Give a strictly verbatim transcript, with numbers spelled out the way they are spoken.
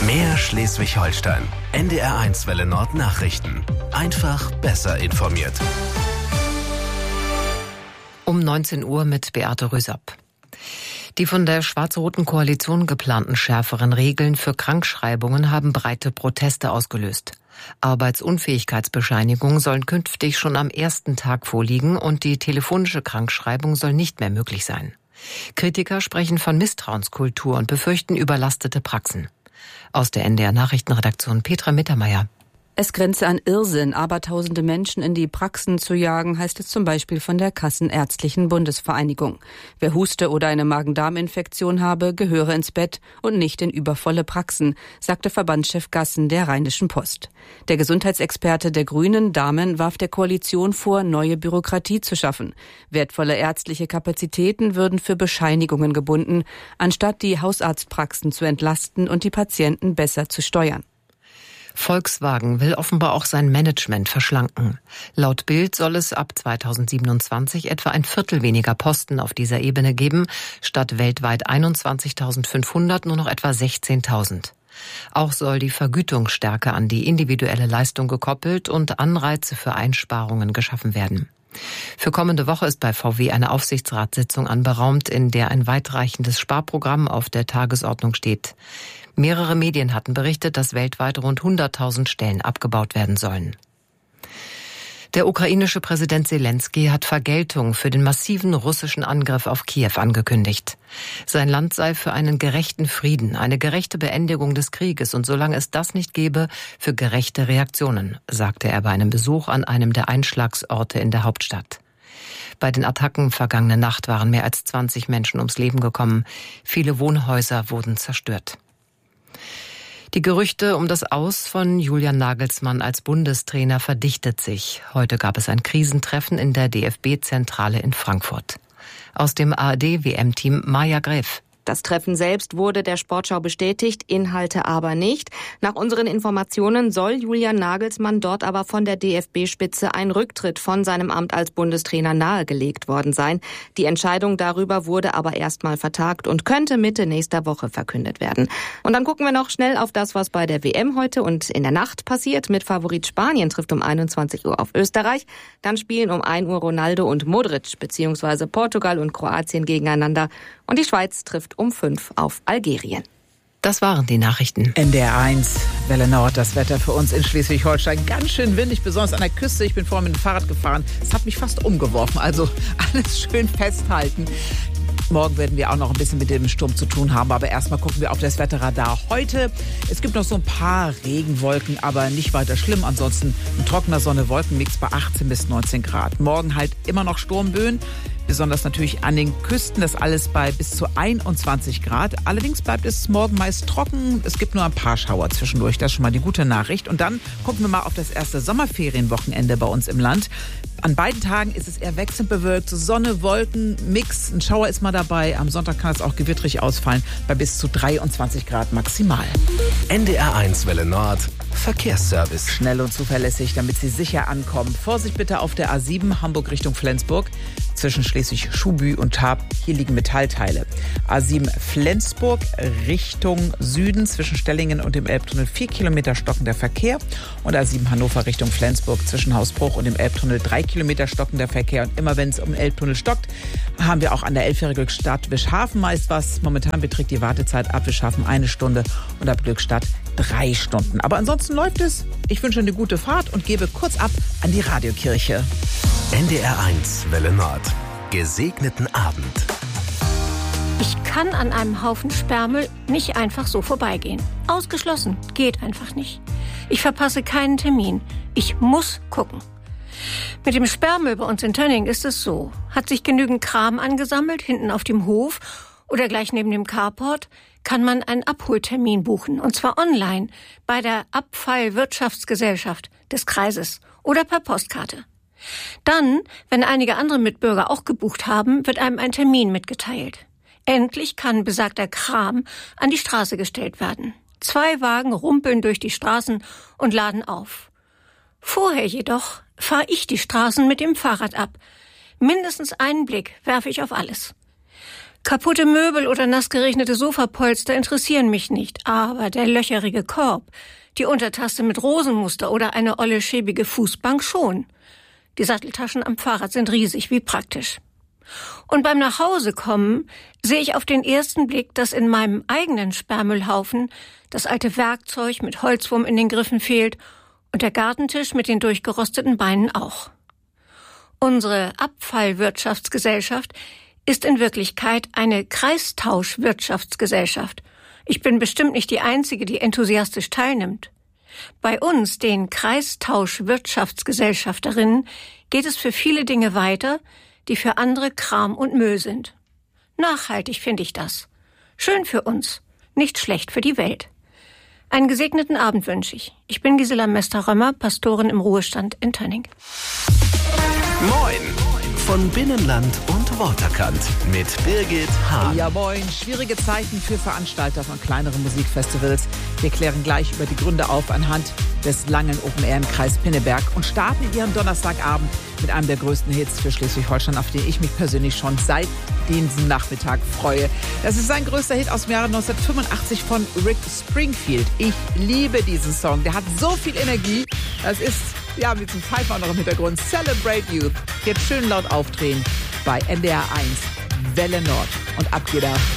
Mehr Schleswig-Holstein. N D R eins Welle Nord Nachrichten. Einfach besser informiert. Um neunzehn Uhr mit Beate Rüsapp. Die von der schwarz-roten Koalition geplanten schärferen Regeln für Krankschreibungen haben breite Proteste ausgelöst. Arbeitsunfähigkeitsbescheinigungen sollen künftig schon am ersten Tag vorliegen und die telefonische Krankschreibung soll nicht mehr möglich sein. Kritiker sprechen von Misstrauenskultur und befürchten überlastete Praxen. Aus der N D R Nachrichtenredaktion Petra Mittermeier. Es grenze an Irrsinn, abertausende Menschen in die Praxen zu jagen, heißt es zum Beispiel von der Kassenärztlichen Bundesvereinigung. Wer Huste oder eine Magen-Darm-Infektion habe, gehöre ins Bett und nicht in übervolle Praxen, sagte Verbandschef Gassen der Rheinischen Post. Der Gesundheitsexperte der Grünen, Dahmen, warf der Koalition vor, neue Bürokratie zu schaffen. Wertvolle ärztliche Kapazitäten würden für Bescheinigungen gebunden, anstatt die Hausarztpraxen zu entlasten und die Patienten besser zu steuern. Volkswagen will offenbar auch sein Management verschlanken. Laut Bild soll es ab zweitausendsiebenundzwanzig etwa ein Viertel weniger Posten auf dieser Ebene geben, statt weltweit einundzwanzigtausendfünfhundert nur noch etwa sechzehntausend. Auch soll die Vergütung stärker an die individuelle Leistung gekoppelt und Anreize für Einsparungen geschaffen werden. Für kommende Woche ist bei V W eine Aufsichtsratssitzung anberaumt, in der ein weitreichendes Sparprogramm auf der Tagesordnung steht. Mehrere Medien hatten berichtet, dass weltweit rund hunderttausend Stellen abgebaut werden sollen. Der ukrainische Präsident Selenskyj hat Vergeltung für den massiven russischen Angriff auf Kiew angekündigt. Sein Land sei für einen gerechten Frieden, eine gerechte Beendigung des Krieges und solange es das nicht gebe, für gerechte Reaktionen, sagte er bei einem Besuch an einem der Einschlagsorte in der Hauptstadt. Bei den Attacken vergangene Nacht waren mehr als zwanzig Menschen ums Leben gekommen. Viele Wohnhäuser wurden zerstört. Die Gerüchte um das Aus von Julian Nagelsmann als Bundestrainer verdichtet sich. Heute gab es ein Krisentreffen in der D F B-Zentrale in Frankfurt. Aus dem A R D-W M-Team Maja Greff. Das Treffen selbst wurde der Sportschau bestätigt, Inhalte aber nicht. Nach unseren Informationen soll Julian Nagelsmann dort aber von der D F B-Spitze ein Rücktritt von seinem Amt als Bundestrainer nahegelegt worden sein. Die Entscheidung darüber wurde aber erstmal vertagt und könnte Mitte nächster Woche verkündet werden. Und dann gucken wir noch schnell auf das, was bei der W M heute und in der Nacht passiert. Mit Favorit Spanien trifft um einundzwanzig Uhr auf Österreich. Dann spielen um ein Uhr Ronaldo und Modric bzw. Portugal und Kroatien gegeneinander. Und die Schweiz trifft um fünf auf Algerien. Das waren die Nachrichten. N D R eins, Welle Nord, das Wetter für uns in Schleswig-Holstein. Ganz schön windig, besonders an der Küste. Ich bin vorhin mit dem Fahrrad gefahren. Es hat mich fast umgeworfen, also alles schön festhalten. Morgen werden wir auch noch ein bisschen mit dem Sturm zu tun haben, aber erstmal gucken wir auf das Wetterradar heute. Es gibt noch so ein paar Regenwolken, aber nicht weiter schlimm. Ansonsten ein trockener Sonne-Wolkenmix bei achtzehn bis neunzehn Grad. Morgen halt immer noch Sturmböen. Besonders natürlich an den Küsten, das alles bei bis zu einundzwanzig Grad. Allerdings bleibt es morgen meist trocken. Es gibt nur ein paar Schauer zwischendurch. Das ist schon mal die gute Nachricht. Und dann gucken wir mal auf das erste Sommerferienwochenende bei uns im Land. An beiden Tagen ist es eher wechselnd bewölkt. Sonne, Wolken, Mix. Ein Schauer ist mal dabei. Am Sonntag kann es auch gewittrig ausfallen bei bis zu dreiundzwanzig Grad maximal. N D R eins Welle Nord. Verkehrsservice. Schnell und zuverlässig, damit Sie sicher ankommen. Vorsicht bitte auf der A sieben Hamburg Richtung Flensburg. Zwischen Schleswig-Schubü und Tarp. Hier liegen Metallteile. A sieben Flensburg Richtung Süden zwischen Stellingen und dem Elbtunnel vier Kilometer stockender Verkehr. Und A sieben Hannover Richtung Flensburg zwischen Hausbruch und dem Elbtunnel drei Kilometer stockender Verkehr. Und immer wenn es um den Elbtunnel stockt, haben wir auch an der elfjährigen Stadt Wischhafen meist was. Momentan beträgt die Wartezeit ab Wischhafen eine Stunde und ab Glückstadt drei Stunden. Aber ansonsten läuft es. Ich wünsche eine gute Fahrt und gebe kurz ab an die Radiokirche. N D R eins Welle Nord. Gesegneten Abend. Ich kann an einem Haufen Sperrmüll nicht einfach so vorbeigehen. Ausgeschlossen. Geht einfach nicht. Ich verpasse keinen Termin. Ich muss gucken. Mit dem Sperrmüll bei uns in Tönning ist es so. Hat sich genügend Kram angesammelt, hinten auf dem Hof oder gleich neben dem Carport, kann man einen Abholtermin buchen. Und zwar online bei der Abfallwirtschaftsgesellschaft des Kreises oder per Postkarte. Dann, wenn einige andere Mitbürger auch gebucht haben, wird einem ein Termin mitgeteilt. Endlich kann besagter Kram an die Straße gestellt werden. Zwei Wagen rumpeln durch die Straßen und laden auf. Vorher jedoch fahre ich die Straßen mit dem Fahrrad ab. Mindestens einen Blick werfe ich auf alles. Kaputte Möbel oder nass geregnete Sofapolster interessieren mich nicht, aber der löcherige Korb, die Untertaste mit Rosenmuster oder eine olle schäbige Fußbank schon. Die Satteltaschen am Fahrrad sind riesig, wie praktisch. Und beim Nachhausekommen sehe ich auf den ersten Blick, dass in meinem eigenen Sperrmüllhaufen das alte Werkzeug mit Holzwurm in den Griffen fehlt und der Gartentisch mit den durchgerosteten Beinen auch. Unsere Abfallwirtschaftsgesellschaft ist in Wirklichkeit eine Kreistauschwirtschaftsgesellschaft. Ich bin bestimmt nicht die Einzige, die enthusiastisch teilnimmt. Bei uns, den Kreistauschwirtschaftsgesellschafterinnen, geht es für viele Dinge weiter, die für andere Kram und Müll sind. Nachhaltig finde ich das. Schön für uns, nicht schlecht für die Welt. Einen gesegneten Abend wünsche ich. Ich bin Gisela Mester-Römer, Pastorin im Ruhestand in Tönning. Moin von Binnenland und Waterkant mit Birgit Hahn. Ja moin, schwierige Zeiten für Veranstalter von kleineren Musikfestivals. Wir klären gleich über die Gründe auf anhand des langen Open Air im Kreis Pinneberg und starten in ihren Donnerstagabend mit einem der größten Hits für Schleswig-Holstein, auf den ich mich persönlich schon seit diesem Nachmittag freue. Das ist sein größter Hit aus dem Jahre neunzehnhundertfünfundachtzig von Rick Springfield. Ich liebe diesen Song, der hat so viel Energie. Das ist, ja, mit dem Pfeifer noch im Hintergrund, Celebrate Youth. Jetzt schön laut aufdrehen bei N D R eins, Welle Nord. Und ab geht er.